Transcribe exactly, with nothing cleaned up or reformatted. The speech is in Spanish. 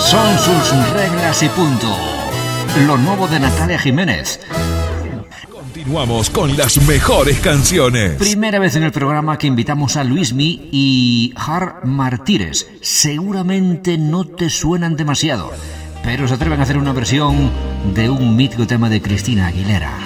Son sus reglas y punto. Lo nuevo de Natalia Jiménez. Continuamos con las mejores canciones. Primera vez en el programa que invitamos a Luismi y Har Martires. Seguramente no te suenan demasiado, pero se atreven a hacer una versión de un mítico tema de Cristina Aguilera.